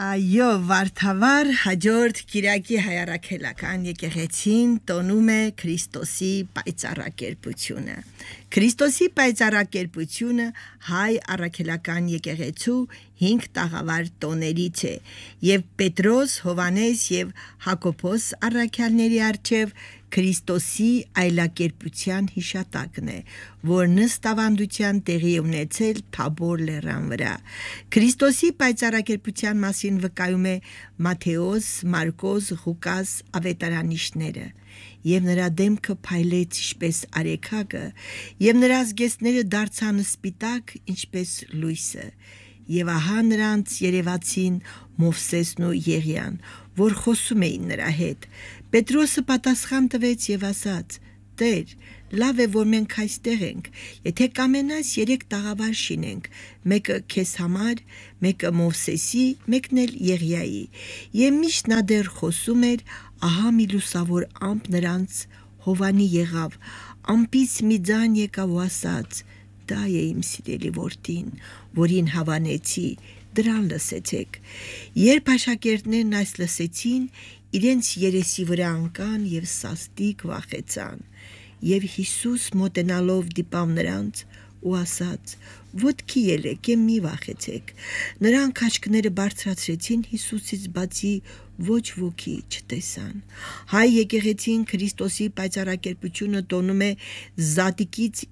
Այո, վարդավառ հաջորդ կիրակի հայարակելական եկեղեցին տոնում է Քրիստոսի պայծառակերպությունը։ Քրիստոսի պայծառակերպությունը հայ առաքելական եկեղեցու 5 տաղավար տոներից է եւ Պետրոս, Հովանես եւ Հակոբոս առաքյալների առջև Քրիստոսի այլակերպության հիշատակն է, որ ըստ ավանդության տեղի ունեցել Թաբոր լեռան վրա։ Քրիստոսի պայծառակերպության մասին վկայում է Մատթեոս, Մարկոս, Ղուկաս ավետարանիչները, եւ նրա դեմքը փայլեց ինչպես արեգակը, եւ նրա զգեստները դարձան սպիտակ ինչպես լույսը։ Եվ ահա նրանց երևացին Մովսեսն ու Եղիան, որ խոսում էին նրա հետ։ Պետրոսը պատասխան տվեց եւ ասաց. «Տեր, լավ է, որ մենք այստեղ ենք, եթե կամենաս 3 տաղավար շինենք, մեկը քեզ համար, մեկը Մովսեսի, մեկն էլ Եղիայի»։ Եվ միշտ նա դեռ խոսում էր, ահա մի լուսավոր ամպ նրանց հովանի եղավ, ամպից մի ձայն եկավ ու ասաց. «Դա է իմ սիրելի որդին, որին հավանեցի, դրան լսեցեք»։ Երբ աշակերտներն այս լսեցին, իրենց երեսի վրա ընկան եւ սաստիկ վախեցան։ Եվ Հիսուս մոտենալով դիպավ նրանց ու ասաց. «Ոտքի ելեք եւ մի վախեցեք»։ Նրանք աչքները բարձրացրեցին Հիսուսից բացի ոչ ոքի չտեսան։ Հայ եկեղեցին Քրիստոսի պայծառակերպությունը տոնում է Զատիկից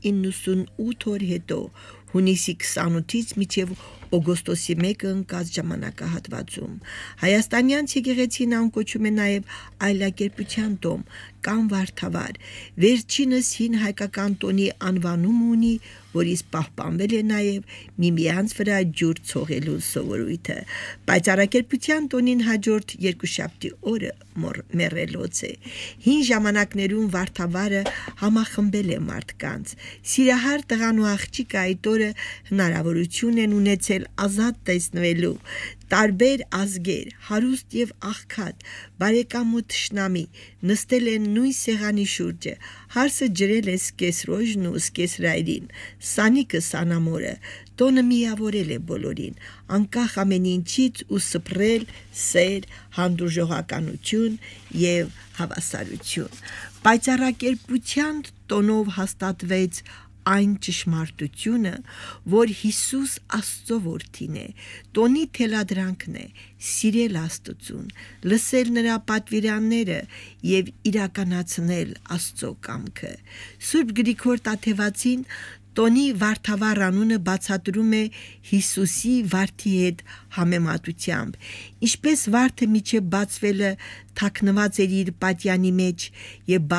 98 օր հետո, հունիսի 28-ից մինչև օգոստոսի 1-ը ընկած ժամանակահատվածում։ Հայաստանյանց եկեղեցին անկոչում է նաև այլակերպության տոն կամ վարդավառ։ Վերջինս հին հայկական տոնի անվանում ունի, որից պահպանվել է նաև միմյանց վրա ջուր ցողելու սովորույթը։ Պայծառակերպության տոնին հաջորդ երկուշաբթի օրը մեռելոց է։ Հին ժամանակներում վարդավառը համախմբել է մարդկանց։ Սիրահար տղան ու աղջիկը այդ օրը հնարավորություն են ունեցել ազատ տեսնվելու տարբեր ազգեր, հարուստ եւ աղքատ, բարեկամ ու թշնամի նստել են նույն սեղանի շուրջը, հարսը ջրել է սկեսրոժն ու սկեսրայրին, սանիկը սանամորը, տոնը միավորել է բոլորին, անկախ ամեն ինչից ու սփռել սեր, հանդուրժողականություն եւ հավասարություն։ Պայծառակերպության տոնով հաստատվեց այն ճշմարտությունը, որ Հիսուս Աստծո որդին է, տոնի թելադրանքն է սիրել Աստծուն, լսել նրա պատվիրանները եւ իրականացնել Աստծո կամքը։ Սուրբ Գրիգոր Տաթևացին տոնի վարդավառ անունը բացատրում է Հիսուսի վարդի հետ համեմատությամբ, ինչպես վարդը միջև բացվելը թաքնված էր իր պատյանի մեջ եւ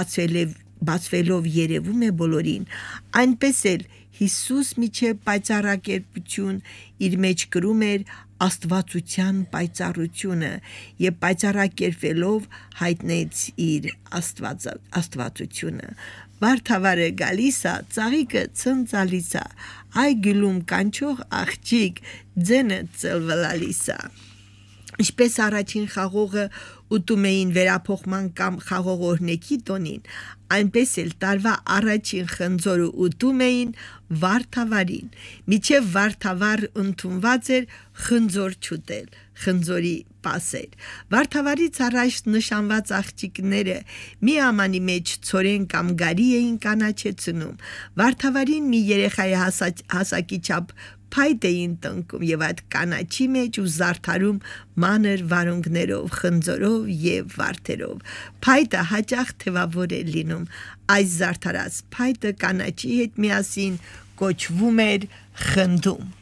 բացվելով երևում է բոլորին, այնպես էլ Հիսուս միջև պայծառակերպություն իր մեջ կրում էր աստվածության պայծառությունը եւ պայծառակերպվելով հայտնեց իր աստվածությունը։ Վարդավառը գալիս է, ծաղիկը ցնցալիս է, այ գյուլում կանչող աղջիկ ձենը ծլվլալիս է։ Ինչպես առաջին խաղողը ուտում էին վերափոխման կամ խաղող օրհնեքի տոնին, այնպես էլ տարվա առաջին խնձորը ուտում էին վարդավառին։ Միջև վարդավառ ընդունված էր խնձոր չուտել, խնձորի պասեր։ Վարդավառից առաջ նշանված աղջիկները մի ամանի մեջ ցորեն կամ գարի էին կանաչեցնում։ Վարդավառին մի երեխայի հասակի չափ փայտ էին տնկում եւ այդ կանաչի մեջ ու զարդարում մանր վարունգներով, խնձորով եւ վարդերով։ Փայտը հաճախ թևավոր է լինում։ Այս զարդարած փայտը կանաչի հետ միասին կոչվում էր խնդում։